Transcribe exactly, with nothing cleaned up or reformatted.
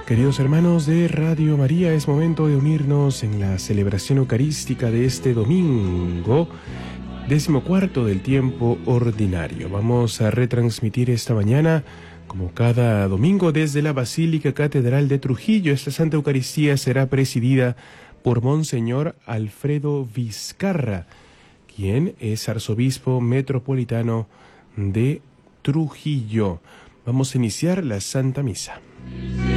Queridos hermanos de Radio María, es momento de unirnos en la celebración eucarística de este domingo, decimocuarto del tiempo ordinario. Vamos a retransmitir esta mañana, como cada domingo, desde la Basílica Catedral de Trujillo. Esta Santa Eucaristía será presidida por Monseñor Alfredo Vizcarra, quien es arzobispo metropolitano de Trujillo. Vamos a iniciar la Santa Misa.